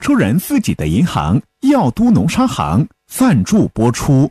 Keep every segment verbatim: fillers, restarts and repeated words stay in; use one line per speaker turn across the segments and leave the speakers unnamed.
出人自己的银行耀都农商行赞助播出。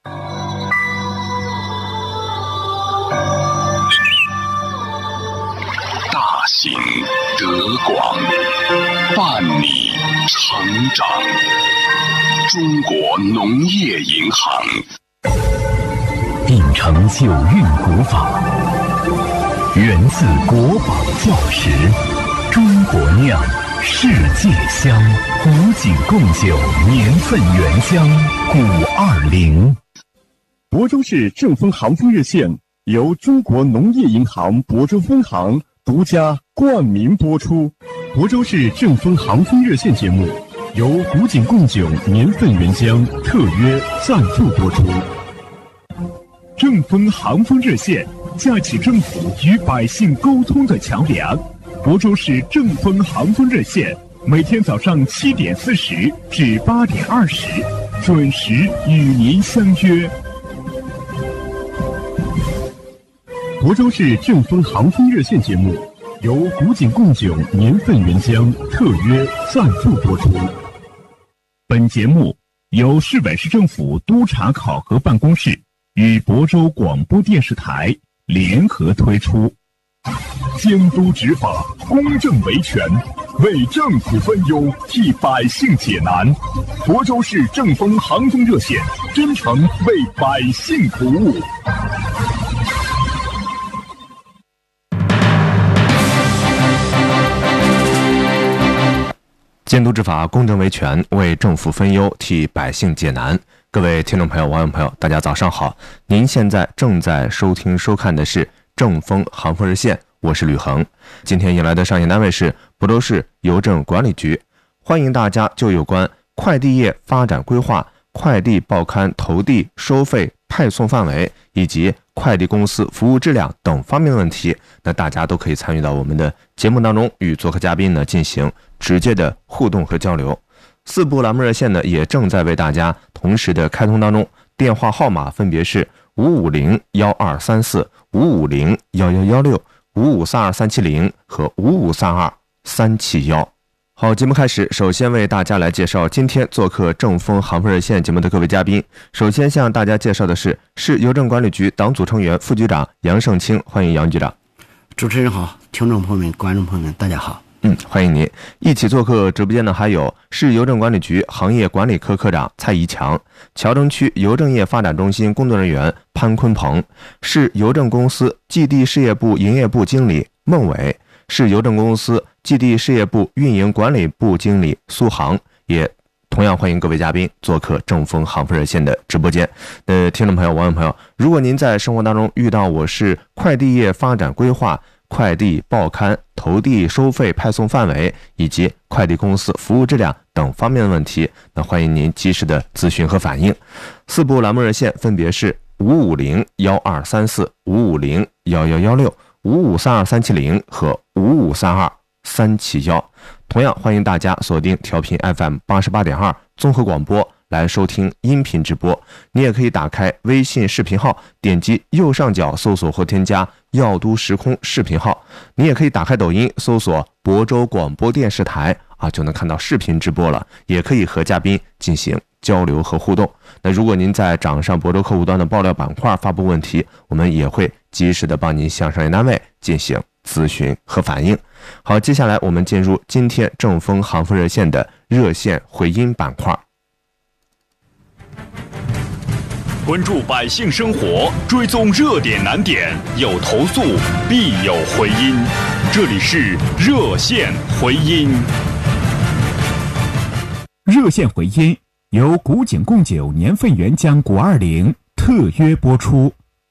大行德广，伴你成长。中国农业银行
秉承九韵古法，源自国宝教识，中国酿，世界香，古井贡酒，年份原浆，古二零。
亳州市正丰行丰热线由中国农业银行亳州分行独家冠名播出。亳州市正丰行丰热线节目由古井贡酒年份原浆特约赞助播出。正丰行丰热线架起政府与百姓沟通的桥梁。亳州市正丰行丰热线每天早上七点四十至八点二十准时与您相约。亳州市正丰行丰热线节目由古井贡酒年份原浆特约赞助播出。本节目由市委市政府督察考核办公室与亳州广播电视台联合推出。监督执法，公正维权，为政府分忧，替百姓解难。亳州市正丰行丰热线真诚为百姓服务。
监督执法，公正维权，为政府分忧，替百姓解难。各位听众朋友、网友朋友，大家早上好！您现在正在收听、收看的是正丰行丰热线，我是吕恒。今天迎来的上线单位是亳州市邮政管理局，欢迎大家就有关快递业发展规划、快递报刊投递收费派送范围以及快递公司服务质量等方面的问题，那大家都可以参与到我们的节目当中，与做客嘉宾呢进行直接的互动和交流。四部栏目热线呢也正在为大家同时的开通当中，电话号码分别是五五零幺二三四、五五零幺幺幺六、五五三二三七零和五五三二三七幺。好，节目开始，首先为大家来介绍今天做客正丰行丰热线节目的各位嘉宾。首先向大家介绍的是市邮政管理局党组成员、副局长杨胜清，欢迎杨局长。
主持人好，听众朋友们、观众朋友们，大家好。
嗯，欢迎您。一起做客直播间的还有市邮政管理局行业管理科科长蔡一强，桥城区邮政业发展中心工作人员潘坤鹏，市邮政公司寄递事业部营业部经理孟伟，市邮政公司寄递事业部运营管理部经理苏航，也同样欢迎各位嘉宾做客正丰行丰热线的直播间。呃，听众朋友、网友朋友，如果您在生活当中遇到我市快递业发展规划、快递报刊投递收费派送范围以及快递公司服务质量等方面的问题，那欢迎您及时的咨询和反映。四部栏目热线分别是五五零幺二三四、五五零幺幺幺六、五五三二三七零和五五三二三七幺。同样欢迎大家锁定调频 F M 八十八点二综合广播来收听音频直播。你也可以打开微信视频号，点击右上角搜索或添加耀都时空视频号。你也可以打开抖音搜索亳州广播电视台啊，就能看到视频直播了。也可以和嘉宾进行交流和互动。那如果您在掌上亳州客户端的爆料板块发布问题，我们也会及时的帮您向商业单位进行咨询和反映。好，接下来我们进入今天正丰行丰热线的热线回音板块。
关注百姓生活，追踪热点难点，有投诉必有回音。这里是热线回音。
热线回音由古井贡酒年份原浆古二零特约播出。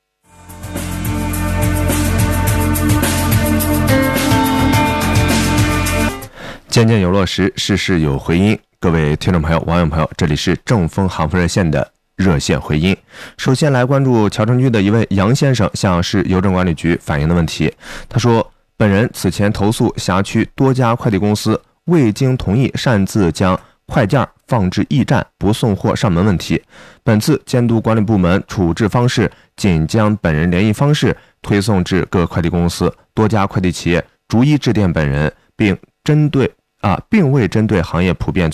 件件有落实，事事有回音。各位听众朋友、网友朋友，这里是正丰行丰热线的热线回音。首先来关注桥城区的一位杨先生向市邮政管理局反映的问题。他说，本人此前投诉辖区多家快递公司未经同意擅自将快件放置驿站不送货上门问题。本次监督管理部门处置方式仅将本人联系方式推送至各快递公司，多家快递企业逐一致电本人，并针对啊，并未针对行业普遍